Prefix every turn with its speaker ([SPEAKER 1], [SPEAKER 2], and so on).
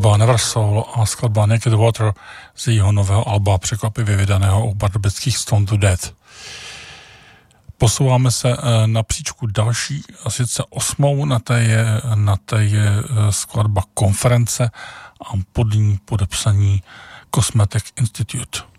[SPEAKER 1] byla Never Soul a skladba Naked Water z jejího nového alba překvapivě vydaného u pardubických Stone to Death. Posouváme se na příčku další, a sice 8. Na té je skladba Konference a pod ní podepsaní Cosmetic Institute.